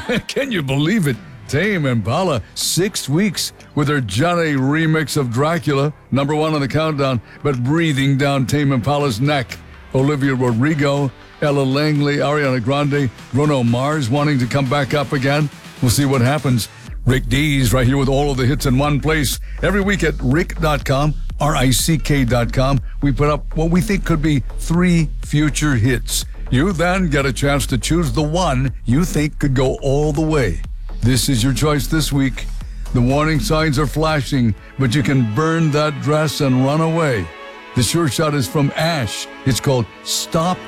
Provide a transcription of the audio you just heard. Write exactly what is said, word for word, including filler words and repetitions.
Can you believe it? Tame Impala, six weeks with their Johnny remix of Dracula, number one on the countdown, but breathing down Tame Impala's neck. Olivia Rodrigo, Ella Langley, Ariana Grande, Bruno Mars wanting to come back up again. We'll see what happens. Rick Dees right here with all of the hits in one place. Every week at rick dot com, R I C K dot com, we put up what we think could be three future hits. You then get a chance to choose the one you think could go all the way. This is your choice this week. The warning signs are flashing, but you can burn that dress and run away. The sure shot is from Ash. It's called Stop